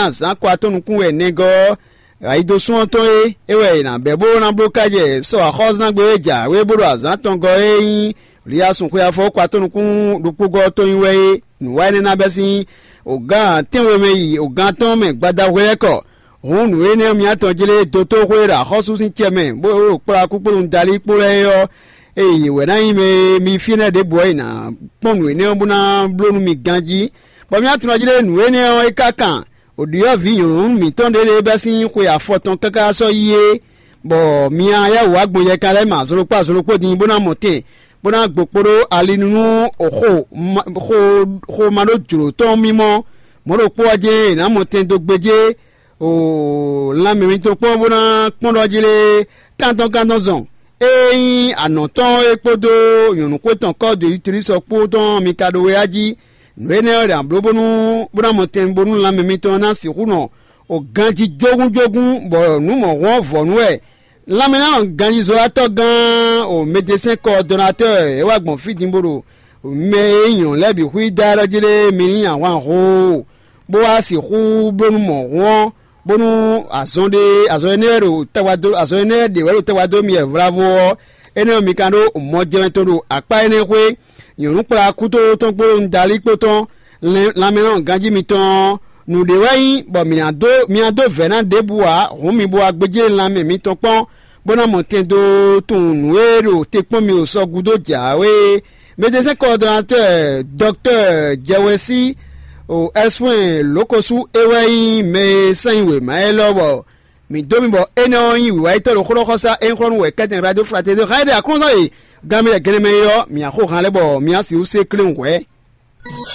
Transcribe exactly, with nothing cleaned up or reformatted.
bona za kwa tonu ku enego aido suon to e ewe na bebo na blokaje so a khos na gbeja we buru azan ton go eyin ri asun ku afo kwa tonu ku dupogo to yin we nuwa ni na besin ogan tenwe meyi ogan ton me gbada we ko hun we ne mi aton jile do to we ra khosu sin cheme bo pra ku purun dali pure yo e we na yin me mi fina de boy na pon we ne buna blonu mi ganji bo mi atun jile nuwe ne o ikakan odiyo viyon mi ton de besin ku ya foton kaka so ye bo mi aya wa gboye kale ma so pa so po din bona mote bona gboporo alinunu oho ho ho maro juro ton mimo mo ro po aje na mote do gbeje o la mi to po bona pon do jile kanton kanton zon e anoton epodo yonu ko ton ko de itiri so po ton mi kado we aji nwene ora blobonu buna moten bonu la memito na si huno o ganji jogun jogun bo nu mo won vonu e la mena ganji zo ato gan o médecin coordonnateur e wa gbon fidimboro me eyan lebi hui dara jile mi àwọn ho bo a si hu bonu mo won bonu azonde azonero tawado azonere de wero tawado mi e bravo ene mi kando mo je to apa ene hwe yorun pra kuto ton po ndali poton la menon ganji mi ton nu de wayin bo mi ado mi ado venan de bois hu mi bo agbeje la me mi ton pon bona monten do ton nuero te pon mi o so gudo jawe médecin coordonnateur docteur Jawesi o eswen lokosu ewayin me sanwe ma elobo mi domi bo eno yin wa ito lo khoro khosa en khron we katen radio fraternité radio akonza e gamile gele meyo mi akho khan le bo mi asi u se clean we